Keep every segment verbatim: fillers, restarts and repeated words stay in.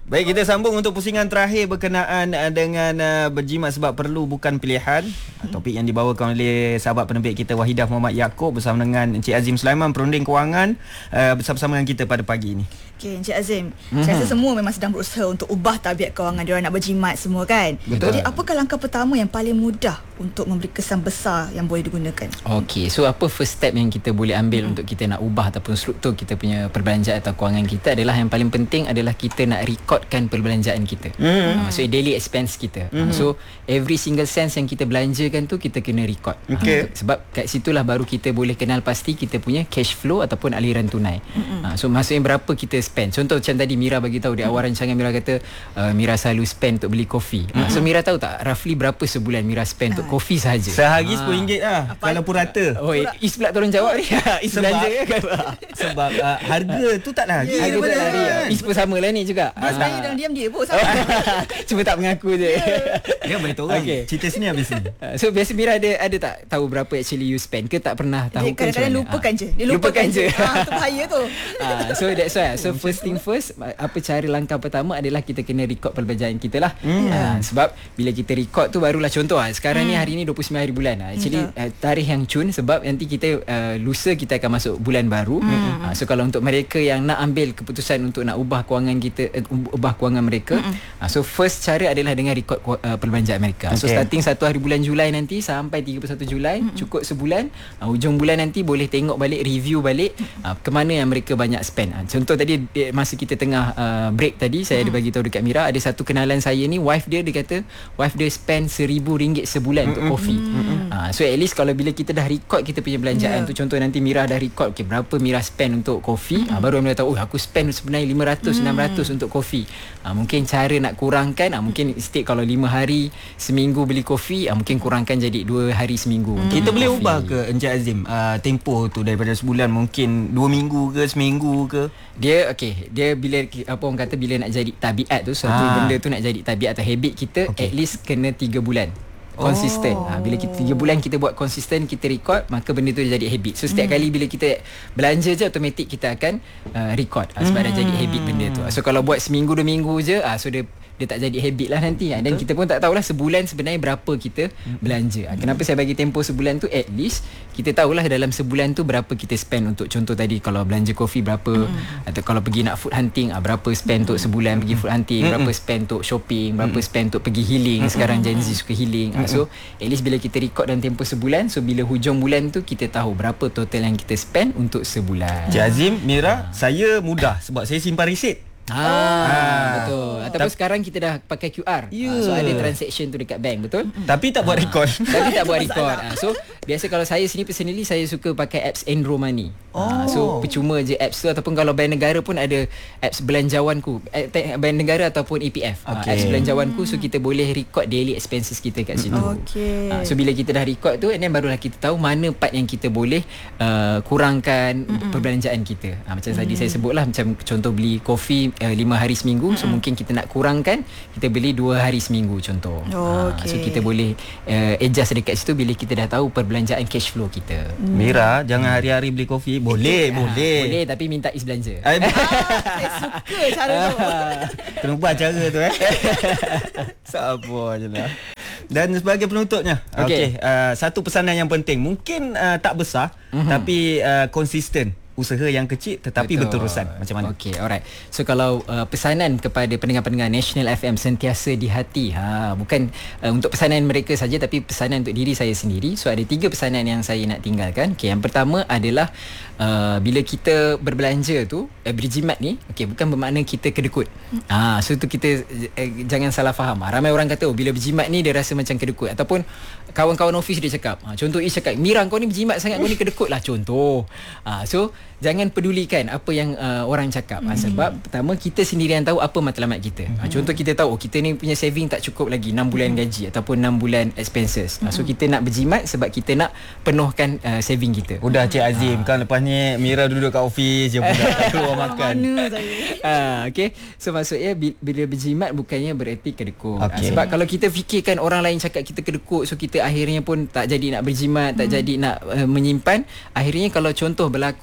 Baik, kita sambung untuk pusingan terakhir berkenaan uh, dengan uh, berjimat sebab perlu bukan pilihan. Uh, topik yang dibawakan oleh sahabat penerbit kita Wahidah Muhammad Yaakob bersama dengan Encik Azim Sulaiman, Perunding Kewangan, uh, bersama-sama dengan kita pada pagi ini. Okey, Encik Azim, mm-hmm. saya rasa semua memang sedang berusaha untuk ubah tabiat kewangan diorang nak berjimat semua kan. Betul. Jadi apakah langkah pertama yang paling mudah untuk memberi kesan besar yang boleh digunakan? Okey, so apa first step yang kita boleh ambil mm-hmm. untuk kita nak ubah ataupun struktur kita punya perbelanjaan atau kewangan kita adalah yang paling penting adalah kita nak rekodkan perbelanjaan kita. Mm-hmm. Maksudnya daily expense kita. Mm-hmm. So every single cents yang kita belanjakan tu kita kena record. Okay. Ha, sebab kat situlah baru kita boleh kenal pasti kita punya cash flow ataupun aliran tunai. Mm-hmm. Ha, so maksudnya berapa kita spend. Contoh macam tadi Mira bagi tahu di awal rancangan, Mira kata uh, Mira selalu spend untuk beli kopi. Mm-hmm. Ha, so Mira tahu tak roughly berapa sebulan Mira spend untuk kopi sahaja? Sehari sepuluh ringgit lah. Apa kalau purata. Oh, Is pula tolong jawab ni. Is belanja kan? Sebab uh, harga tu tak lari. Yeah, harga tak lari. Kan? Is pun sama lah ni juga. Dia sebenarnya dalam diam dia pun sama. Cuma tak mengaku je. Dia beritahu orang. Okay. Cerita sini habis ni. So biasa Mira ada ada tak tahu berapa actually you spend ke tak pernah tahu? Dia kadang-kadang lupakan je. Dia lupakan, lupakan je. Ah, tu bahaya tu. Ah, so that's why. So first thing first, apa cara langkah pertama adalah kita kena record perbelanjaan kita lah. Mm. Ah, sebab bila kita record tu barulah contoh ah, sekarang mm. ni hari ni dua puluh sembilan hari bulan. Ah, actually mm. uh, tarikh yang cun sebab nanti kita uh, lusa kita akan masuk bulan baru. Mm. Ah, so kalau untuk mereka yang nak ambil keputusan untuk nak ubah kewangan kita, uh, ubah kewangan mereka, mm. ah, so first cara adalah dengan record uh, perbelanjaan mereka. Okay. So starting satu hari bulan Julai nanti sampai tiga puluh satu Julai, mm. cukup sebulan. Uh, hujung bulan nanti boleh tengok balik, review balik uh, ke mana yang mereka banyak spend. Uh, contoh tadi masa kita tengah uh, break tadi saya mm. ada bagi tahu dekat Mira, ada satu kenalan saya ni, wife dia dia kata wife dia spend seribu ringgit sebulan mm-hmm. untuk kopi. Mm-hmm. Uh, so at least kalau bila kita dah record kita punya belanjaan yeah. tu, contoh nanti Mira dah record okay, berapa Mira spend untuk kopi, mm-hmm. uh, baru Mira tahu oh aku spend sebenarnya lima ratus enam ratus mm. untuk kopi. Uh, mungkin cara nak kurangkan, uh, mungkin instead kalau lima hari seminggu beli kopi, uh, mungkin kurangkan jadi dua hari seminggu. Mm. Kita boleh ubah ke Encik Azim uh, tempoh tu daripada sebulan mungkin dua minggu ke seminggu ke? Dia okey, dia bila apa orang kata bila nak jadi tabiat tu, suatu ha. benda tu nak jadi tabiat atau habit kita, okay. at least kena tiga bulan konsisten. Oh. Ha, bila kita tiga bulan kita buat konsisten, kita record, maka benda tu jadi habit. So setiap mm. kali bila kita belanja je automatik kita akan uh, record ha, sebab mm. dah jadi habit benda tu. So kalau buat seminggu dua minggu je, ha, so dia dia tak jadi habit lah nanti. Dan kita pun tak tahulah sebulan sebenarnya berapa kita belanja. Kenapa saya bagi tempoh sebulan tu, at least kita tahulah dalam sebulan tu berapa kita spend untuk contoh tadi kalau belanja kopi berapa, mm. atau kalau pergi nak food hunting berapa spend untuk sebulan pergi food hunting, mm. berapa spend untuk shopping, berapa spend untuk pergi healing. Sekarang Gen Z suka healing. So at least bila kita record dalam tempoh sebulan, so bila hujung bulan tu kita tahu berapa total yang kita spend untuk sebulan. Cik Azim, Mira, ha. saya mudah sebab saya simpan resit. Ha, ah, betul. Ataupun Ta- sekarang kita dah pakai Q R. Yeah. So ada transaction tu dekat bank, betul? Tapi tak buat record. Tapi tak buat record. Ha, so biasa kalau saya sini personally saya suka pakai apps Enro Money. Oh. Ha, so percuma je apps tu, ataupun kalau bank negara pun ada apps belanjawanku, bank negara ataupun E P F. Okay. Ha, apps belanjawanku, so kita boleh record daily expenses kita kat situ. Okay. Ha, so bila kita dah record tu, and then barulah kita tahu mana part yang kita boleh uh, kurangkan mm-mm. perbelanjaan kita. Ha, macam mm. tadi saya sebutlah, macam contoh beli kopi Uh, lima hari seminggu, mm-hmm. so mungkin kita nak kurangkan, kita beli dua hari seminggu contoh. Oh, ha, okay. So kita boleh uh, adjust dekat situ bila kita dah tahu perbelanjaan cash flow kita. mm. Mira, jangan hari-hari beli kopi. Boleh, ha, boleh Boleh, tapi minta Is belanja. ah, Saya suka cara tu. Kena ubah cara tu eh. Sabar je lah. Dan sebagai penutupnya, okey, okay, uh, satu pesanan yang penting, mungkin uh, tak besar, mm-hmm. tapi uh, konsisten. Usaha yang kecil tetapi Betul. berterusan. Macam mana? Okey, alright. So kalau uh, pesanan kepada pendengar-pendengar National F M sentiasa di hati. Ha, bukan uh, untuk pesanan mereka saja, tapi pesanan untuk diri saya sendiri. So ada tiga pesanan yang saya nak tinggalkan. Okey, yang pertama adalah uh, bila kita berbelanja tu, uh, berjimat ni, okey, bukan bermakna kita kedekut. Ha, so tu kita uh, jangan salah faham. Ramai orang kata oh bila berjimat ni dia rasa macam kedekut, ataupun kawan-kawan office dia cakap, ha, contoh Is cakap, Mira kau ni berjimat sangat, kau ni kedekut lah contoh. Ha, so jangan pedulikan apa yang uh, orang cakap. Mm-hmm. Ha, sebab pertama kita sendiri yang tahu apa matlamat kita. Mm-hmm. Ha, contoh kita tahu oh, kita ni punya saving tak cukup lagi enam bulan mm-hmm. gaji ataupun enam bulan expenses. Ha, so kita nak berjimat sebab kita nak penuhkan uh, saving kita. Udah Cik Azim, ha. kan lepas ni Mira duduk kat office je budak tak keluar makan. Mana saya? Ha, okay. So maksudnya bila berjimat bukannya bererti kedekut. Okay. Ha, sebab kalau kita fikirkan orang lain cakap kita kedekut, so kita akhirnya pun tak jadi nak berjimat, mm. tak jadi nak uh, menyimpan. Akhirnya kalau contoh berlaku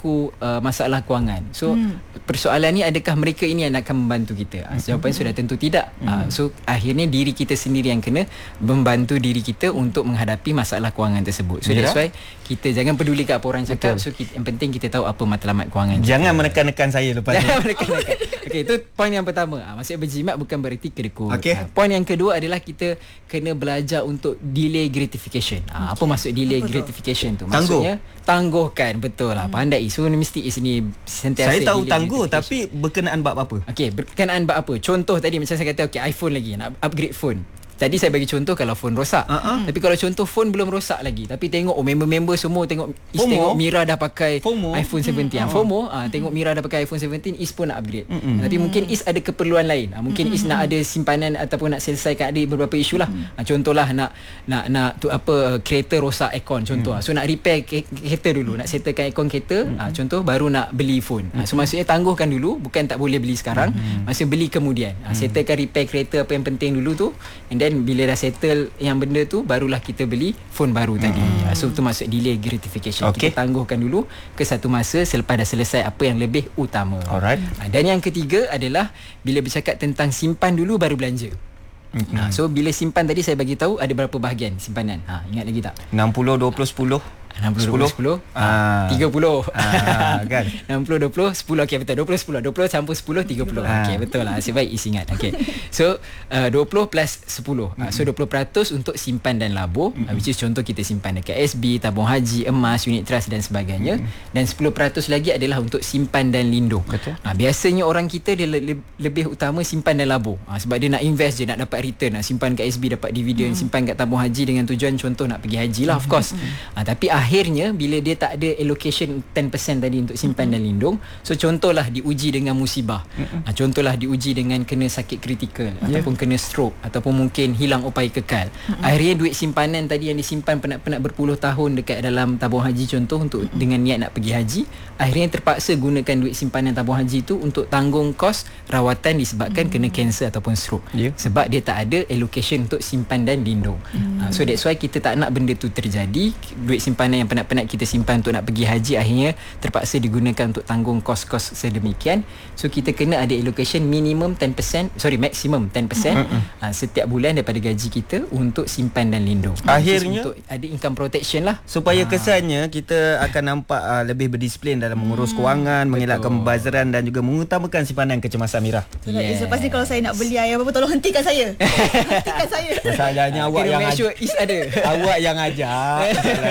uh, masalah kewangan. So hmm. persoalan ni adakah mereka ini yang akan membantu kita? Uh, jawapan hmm. sudah tentu tidak. Uh, so akhirnya diri kita sendiri yang kena membantu diri kita untuk menghadapi masalah kewangan tersebut. So yeah. that's why kita jangan peduli kat apa orang cakap. Betul. So kita, yang penting kita tahu apa matlamat kewangan. Jangan kita. menekan-nekan saya lepas ni. Jangan menekan-nekan. Okey, itu poin yang pertama. Uh, maksudnya berjimat bukan bererti kedekut. Okay. Uh, poin yang kedua adalah kita kena belajar untuk delay gratification. Uh, apa maksud delay apa gratification tu? Maksudnya tangguh. tangguhkan. Betul lah. Pandai. So mesti Is ni sentiasa. Saya tahu tangguh tapi berkenaan bab apa? Okey, berkenaan bab apa? Contoh tadi macam saya kata, okey, iPhone lagi nak upgrade phone. Tadi saya bagi contoh kalau phone rosak. Uh-huh. Tapi kalau contoh phone belum rosak lagi, tapi tengok oh member-member semua tengok Is FOMO. Tengok Mira dah pakai FOMO. iPhone tujuh belas. Hmm. FOMO, ah tengok Mira dah pakai iPhone tujuh belas, Is pun nak upgrade. Mm-hmm. Tapi mungkin Is ada keperluan lain. Ah, mungkin mm-hmm. Is nak ada simpanan ataupun nak selesaikan ada beberapa isu lah. Mm-hmm. Ah, contohlah nak nak nak tu apa kereta rosak aircon contoh. Mm-hmm. So nak repair ke- kereta dulu, nak settlekan aircon kereta, mm-hmm. ah, contoh baru nak beli phone. Mm-hmm. Ah, so maksudnya tangguhkan dulu, bukan tak boleh beli sekarang. Mm-hmm. Maksudnya beli kemudian. Ah, settlekan repair kereta apa yang penting dulu tu, and then bila dah settle yang benda tu barulah kita beli phone baru tadi. Hmm. So tu maksud delay gratification. Okay. Kita tangguhkan dulu ke satu masa selepas dah selesai apa yang lebih utama. Alright. Dan yang ketiga adalah bila bercakap tentang simpan dulu baru belanja. Mm-hmm. Ha, so bila simpan tadi saya bagi tahu ada berapa bahagian simpanan. Ha, ingat lagi tak? enam puluh, dua puluh, sepuluh enam puluh, sepuluh, sepuluh ah. tiga puluh ah, kan? enam puluh, dua puluh, sepuluh. Okey, betul. dua puluh, sepuluh. dua puluh campur sepuluh, tiga puluh. Ah. Okey, betul lah. Asyik baik Is ingat. Okey. So, uh, dua puluh plus sepuluh. Mm-hmm. So, dua puluh peratus untuk simpan dan labur. Mm-hmm. Which is contoh kita simpan dekat S B, tabung haji, emas, unit trust dan sebagainya. Mm-hmm. Dan sepuluh peratus lagi adalah untuk simpan dan lindung. Betul. Ha, biasanya orang kita dia le- lebih utama simpan dan labur. Ha, sebab dia nak invest je, nak dapat return. Nak simpan kat S B dapat dividen, mm-hmm. simpan kat tabung haji dengan tujuan contoh nak pergi haji lah, of course. Mm-hmm. Ha, tapi akhirnya bila dia tak ada allocation ten percent tadi untuk simpan mm-hmm. dan lindung. So contohlah diuji dengan musibah. Mm-hmm. Ha, contohlah diuji dengan kena sakit kritikal, yeah. ataupun kena stroke, ataupun mungkin hilang upaya kekal. Mm-hmm. Akhirnya duit simpanan tadi yang disimpan penat-penat berpuluh tahun dekat dalam tabung haji contoh untuk mm-hmm. dengan niat nak pergi haji, akhirnya terpaksa gunakan duit simpanan tabung haji tu untuk tanggung kos rawatan disebabkan mm-hmm. kena kanser ataupun stroke. Yeah. Sebab dia tak ada allocation untuk simpan dan lindung. Mm-hmm. Ha, so that's why kita tak nak benda tu terjadi. Duit simpanan yang penat-penat kita simpan untuk nak pergi haji akhirnya terpaksa digunakan untuk tanggung kos-kos sedemikian. So kita kena ada allocation minimum ten percent, sorry maximum ten percent mm-hmm. uh, setiap bulan daripada gaji kita untuk simpan dan lindung. Akhirnya untuk ada income protection lah, supaya ha. kesannya kita akan nampak uh, lebih berdisiplin dalam mengurus hmm, kewangan, mengelakkan pembazaran dan juga mengutamakan simpanan kecemasan Mira. Yes. Lepas ni kalau saya nak beli air apa-apa tolong hentikan saya. Hentikan saya. Masalahnya awak yang sure Is ada. Awak yang ajak.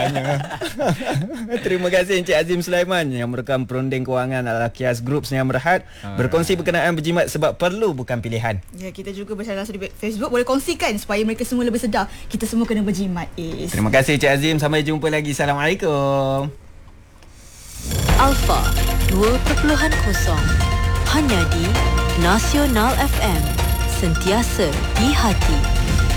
Terima kasih Encik Azim Sulaiman yang merupakan perunding kewangan Al-Aqias Group Senyam Rehat, berkongsi berkenaan berjimat sebab perlu bukan pilihan. Ya, kita juga bersama langsung di Facebook boleh kongsikan supaya mereka semua lebih sedar kita semua kena berjimat. Is. Terima kasih Encik Azim, sampai jumpa lagi. Assalamualaikum. Alpha dua perpuluhan kosong hanya di Nasional F M, sentiasa di hati.